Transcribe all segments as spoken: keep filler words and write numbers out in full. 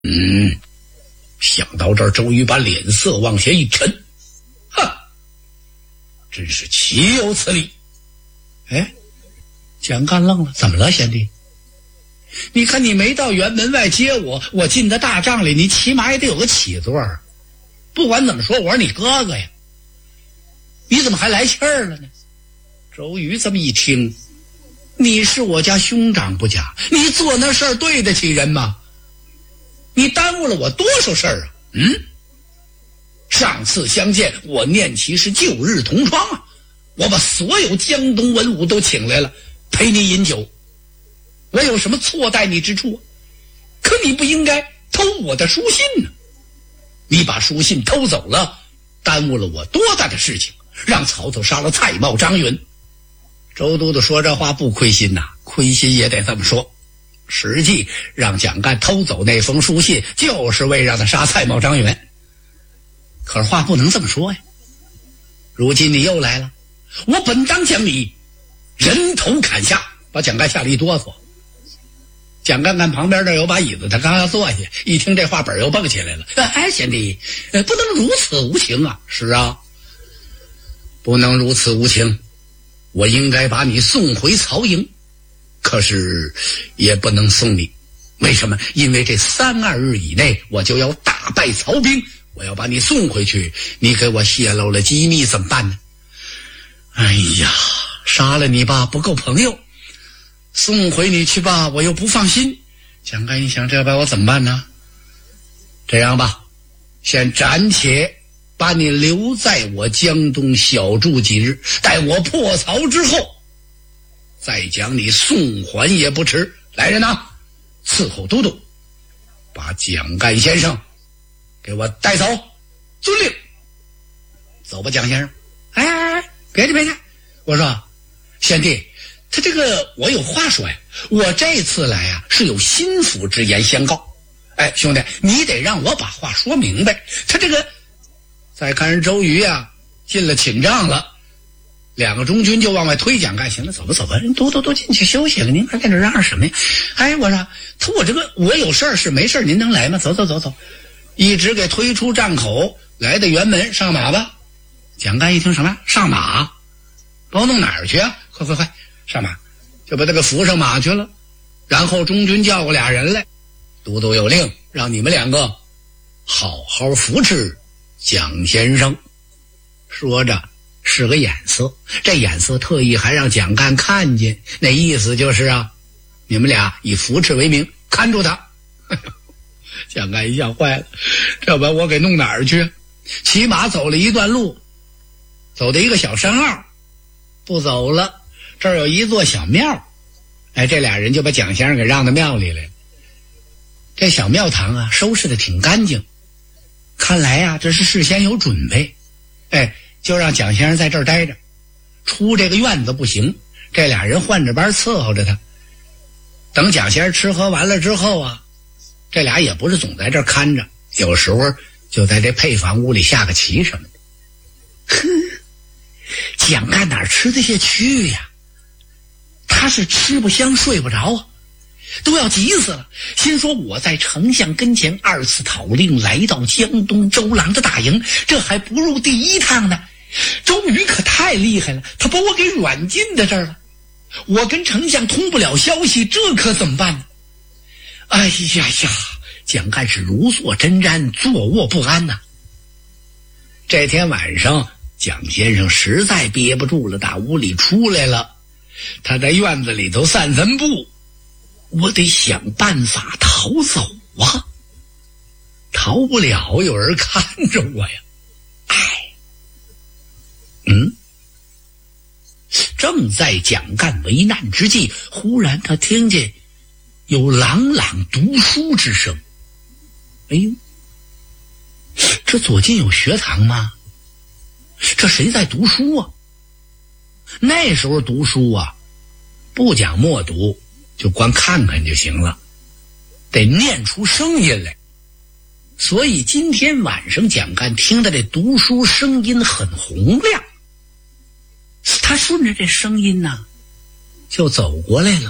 嗯，想到这儿，周瑜把脸色往下一沉，哼，真是岂有此理！哎，蒋干愣了，怎么了，贤弟？你看你没到辕门外接我，我进的大帐里，你起码也得有个起座儿。不管怎么说，我是你哥哥呀，你怎么还来气儿了呢？周瑜这么一听，你是我家兄长不假，你做那事儿对得起人吗？你耽误了我多少事儿啊？嗯，上次相见，我念其是旧日同窗啊，我把所有江东文武都请来了，陪你饮酒，我有什么错待你之处啊？可你不应该偷我的书信呢！你把书信偷走了，耽误了我多大的事情，让曹操杀了蔡瑁、张允。周都督说这话不亏心呐，亏心也得这么说。实际让蒋干偷走那封书信，就是为让他杀蔡瑁、张允。可是话不能这么说呀。如今你又来了，我本当将你人头砍下，把蒋干吓了一哆嗦。蒋干看旁边这有把椅子，他刚要坐下，一听这话本又蹦起来了。哎，贤弟，不能如此无情啊！是啊，不能如此无情，我应该把你送回曹营，可是也不能送你。为什么？因为这三二日以内我就要大败曹兵，我要把你送回去，你给我泄露了机密怎么办呢？哎呀，杀了你吧不够朋友，送回你去吧我又不放心。蒋干一想，这把我怎么办呢？这样吧，先暂且把你留在我江东小住几日，待我破曹之后再将你送还也不迟。来人呐，伺候都督，把蒋干先生给我带走。遵令。走吧，蒋先生。哎哎哎，别介别介，我说贤弟，他这个我有话说呀，我这次来啊是有心腹之言相告。哎，兄弟，你得让我把话说明白。他这个再看人周瑜啊进了寝帐了，两个中军就往外推蒋干。行了，走吧走吧，人都都都进去休息了，您还在这嚷嚷什么呀？哎，我说他我这个我有事儿是没事儿，您能来吗？走走走走，一直给推出帐口，来到辕门，上马吧。蒋干一听什么上马，把我弄哪儿去啊？快快快上马，就把他给扶上马去了。然后中军叫过俩人来，都督有令，让你们两个好好扶持蒋先生。说着是个眼色，这眼色特意还让蒋干看见，那意思就是啊，你们俩以扶持为名看住他。蒋干一下坏了，这把我给弄哪儿去？骑马走了一段路，走到一个小山坳，不走了，这儿有一座小庙。哎，这俩人就把蒋先生给让到庙里来了。这小庙堂啊收拾的挺干净，看来啊这是事先有准备。哎，就让蒋先生在这儿待着，出这个院子不行，这俩人换着班伺候着他。等蒋先生吃喝完了之后啊，这俩也不是总在这儿看着，有时候就在这配房屋里下个棋什么的。哼，蒋干哪吃得下去呀？他是吃不香睡不着啊，都要急死了。心说我在丞相跟前二次讨令，来到江东周郎的大营，这还不如第一趟呢。周瑜可太厉害了，他把我给软禁在这儿了，我跟丞相通不了消息，这可怎么办呢？哎呀呀，蒋干是如坐针毡，坐卧不安呐、啊。这天晚上，蒋先生实在憋不住了，打屋里出来了。他在院子里头散散步，我得想办法逃走啊，逃不了，有人看着我呀。哎，嗯，正在蒋干为难之际，忽然他听见有朗朗读书之声。哎呦，这左近有学堂吗？这谁在读书啊？那时候读书啊，不讲默读，就光看看就行了，得念出声音来。所以今天晚上蒋干听的这读书声音很洪亮，他顺着这声音呢、啊、就走过来了。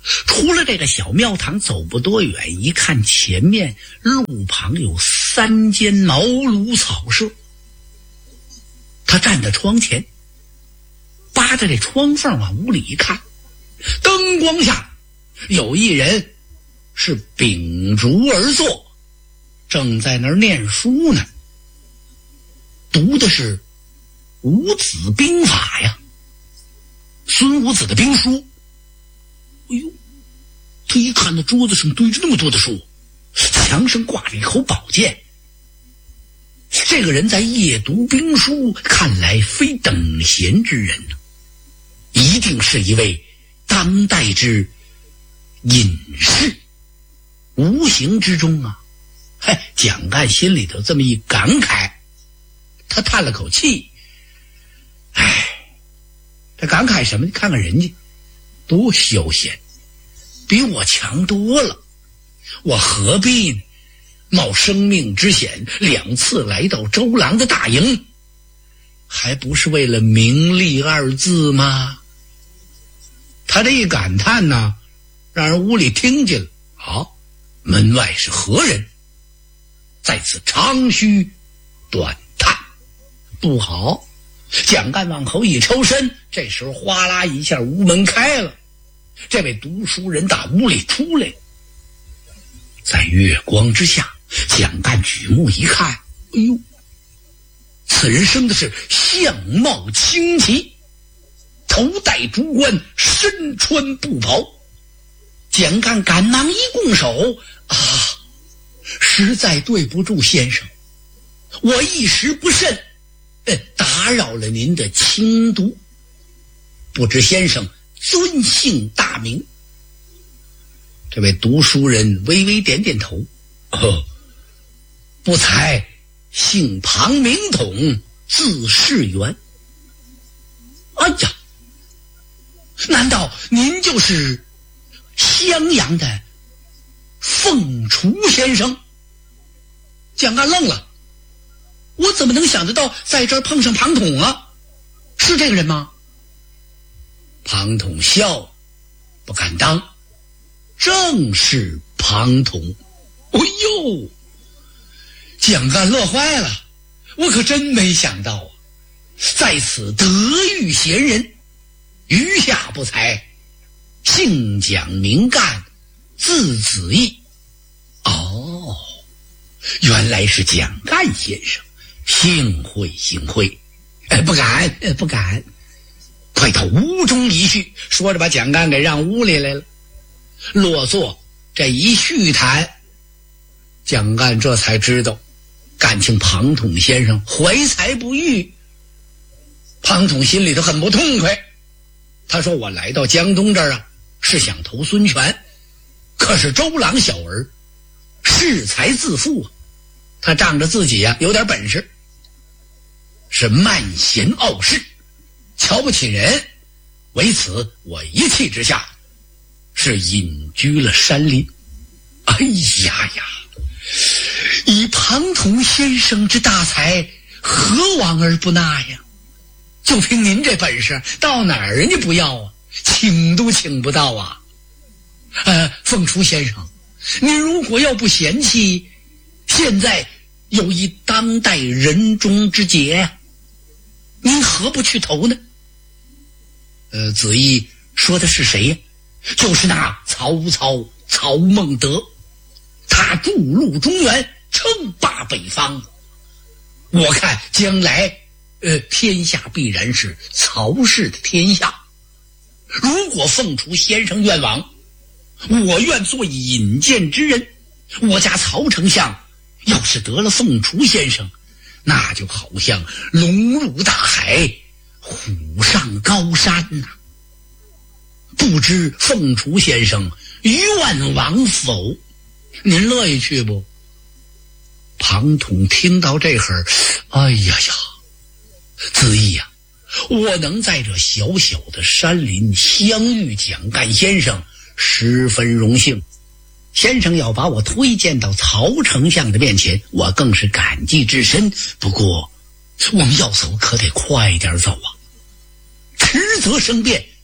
出了这个小庙堂，走不多远，一看前面路旁有三间茅庐草舍。他站在窗前，扒着这窗缝往屋里一看，灯光下有一人是秉烛而坐，正在那儿念书呢，读的是五子兵法呀，孙武子的兵书。哎呦，他一看那桌子上堆着那么多的书，墙上挂着一口宝剑，这个人在夜读兵书，看来非等闲之人呢，一定是一位当代之隐士。无形之中啊，嘿，蒋干心里头这么一感慨，他叹了口气，唉，他感慨什么？看看人家多休闲，比我强多了，我何必呢？冒生命之险，两次来到周郎的大营，还不是为了名利二字吗？他这一感叹呢，让人屋里听见了。好，门外是何人？在此长吁短叹。不好，蒋干往后一抽身，这时候哗啦一下屋门开了，这位读书人打屋里出来，在月光之下，蒋干举目一看，哎呦，此人生的是相貌清奇，头戴竹冠，身穿布袍。蒋干赶忙一拱手，啊，实在对不住先生，我一时不慎，呃，打扰了您的清读，不知先生尊姓大名？这位读书人微微点点头，哦，不才姓庞名统，字世元。哎呀，难道您就是襄阳的凤雏先生？蒋干愣了，我怎么能想得到在这儿碰上庞统啊？是这个人吗？庞统笑，不敢当，正是庞统。哎呦，蒋干乐坏了，我可真没想到啊，在此得遇贤人，余下不才，姓蒋名干，字子义。哦，原来是蒋干先生，幸会幸会。哎，不敢，哎，不敢。快到屋中一叙，说着把蒋干给让屋里来了。落座这一叙谈，蒋干这才知道，感情庞统先生怀才不遇。庞统心里头很不痛快，他说我来到江东这儿啊，是想投孙权，可是周郎小儿恃才自负啊，他仗着自己啊有点本事，是慢贤傲世，瞧不起人，为此我一气之下是隐居了山林。哎呀呀，以庞统先生之大才，何往而不纳呀？就凭您这本事，到哪儿人家不要啊？请都请不到啊！呃，凤雏先生，您如果要不嫌弃，现在有一当代人中之杰呀、啊，您何不去投呢？呃，子义说的是谁呀？就是那曹操曹孟德，他筑路中原，称霸北方。我看将来呃，天下必然是曹氏的天下。如果凤雏先生愿往，我愿做一引荐之人。我家曹丞相要是得了凤雏先生，那就好像龙入大海，虎上高山呐、啊。不知凤雏先生愿往否？您乐意去不？庞统听到这会儿，哎呀呀，子义呀、啊，我能在这小小的山林相遇蒋干先生，十分荣幸。先生要把我推荐到曹丞相的面前，我更是感激至深。不过我们要走可得快点走啊，迟则生变，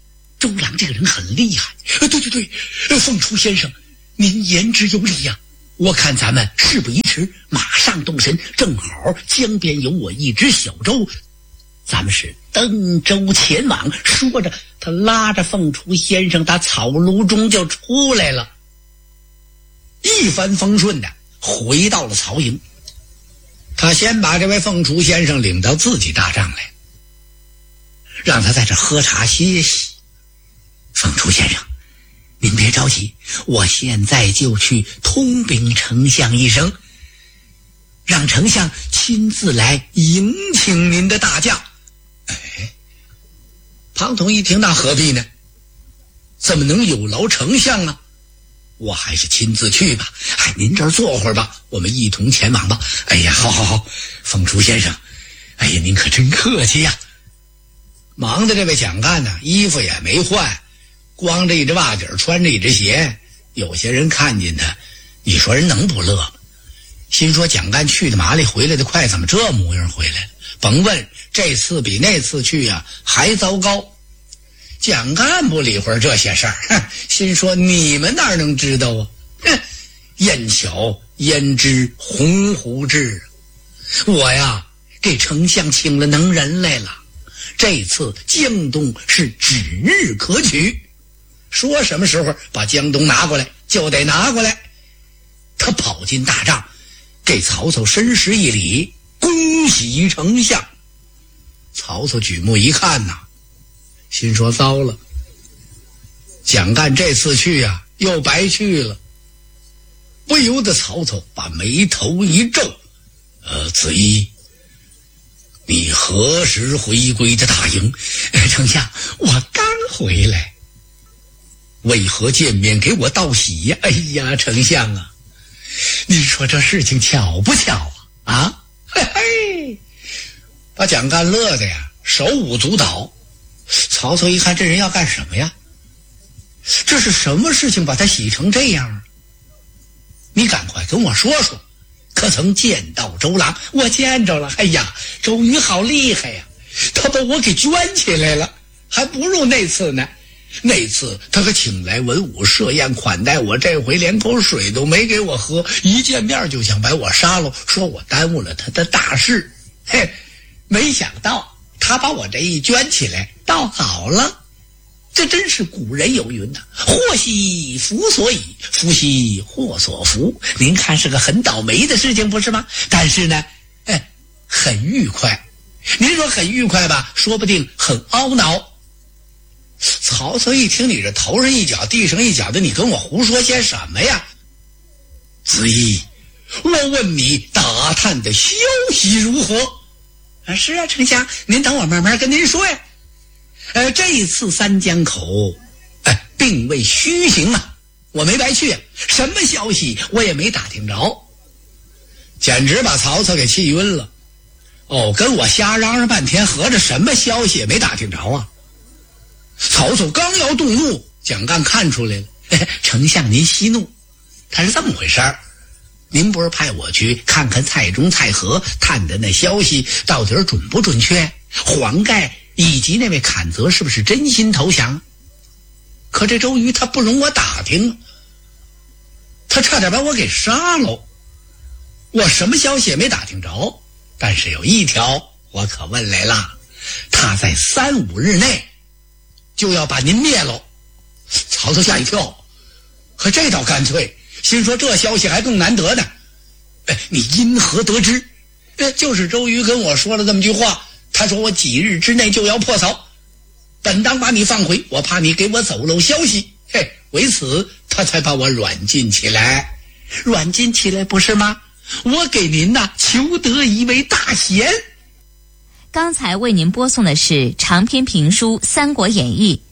周郎这个人很厉害。对对对，凤雏先生，您言之有理呀、啊。我看咱们事不宜迟，马上动身。正好江边有我一只小舟，咱们是登舟前往。说着，他拉着凤雏先生打草庐中就出来了，一帆风顺的回到了曹营。他先把这位凤雏先生领到自己大帐来，让他在这喝茶歇息。凤雏先生，您别着急，我现在就去通禀丞相一声，让丞相亲自来迎请您的大驾。哎，庞统一听，那何必呢？怎么能有劳丞相啊？我还是亲自去吧。哎，您这儿坐会儿吧，我们一同前往吧。哎呀，好好好，凤雏先生，哎呀，您可真客气呀。忙的这位蒋干呢，衣服也没换，光着一只袜底儿，穿着一只鞋。有些人看见他，你说人能不乐吗？心说蒋干去的麻利，回来的快，怎么这模样回来了？甭问，这次比那次去啊还糟糕。蒋干不理会这些事儿，心说你们哪能知道啊？哼，燕巧焉知鸿鹄志？我呀给丞相请了能人来了，这次江东是指日可取。说什么时候把江东拿过来就得拿过来。他跑进大帐，给曹操深施一礼，恭喜丞相。曹操举目一看呐，心说糟了，蒋干这次去啊又白去了。不由得曹操把眉头一皱，呃，子怡，你何时回归的大营？哎，丞相，我刚回来。为何见面给我道喜呀？哎呀，丞相啊，你说这事情巧不巧啊？啊，嘿嘿，把蒋干乐的呀手舞足蹈。曹操一看这人要干什么呀？这是什么事情把他喜成这样啊？你赶快跟我说说，可曾见到周郎？我见着了。哎呀，周瑜好厉害呀，他把我给圈起来了，还不如那次呢。那次他可请来文武设宴款待我，这回连口水都没给我喝，一见面就想把我杀了，说我耽误了他的大事。嘿，没想到他把我这一圈起来倒好了。这真是古人有云呐、啊，祸兮福所倚，福兮祸所伏。您看是个很倒霉的事情不是吗？但是呢，哎，很愉快。您说很愉快吧，说不定很懊恼。曹操一听，你这头上一脚地上一脚的，你跟我胡说些什么呀？子怡，我问你打探的消息如何？啊，是啊，丞相，您等我慢慢跟您说呀。呃，这一次三江口，哎，并未虚行啊，我没白去啊，什么消息我也没打听着，简直把曹操给气晕了。哦，跟我瞎嚷嚷半天，合着什么消息也没打听着啊？曹操刚要动怒，蒋干看出来了，嘿嘿，丞相您息怒，他是这么回事儿。您不是派我去看看蔡中、蔡和探的那消息到底准不准确？黄盖以及那位阚泽是不是真心投降？可这周瑜他不容我打听，他差点把我给杀了。我什么消息也没打听着，但是有一条我可问来了，他在三五日内就要把您灭了。曹操吓一跳，可这倒干脆，心说这消息还更难得呢。哎，你因何得知？哎，就是周瑜跟我说了这么句话，他说我几日之内就要破曹，本当把你放回，我怕你给我走漏消息，嘿，为此他才把我软禁起来。软禁起来不是吗？我给您呐求得一位大贤。 刚才为您播送的是长篇评书《三国演义》，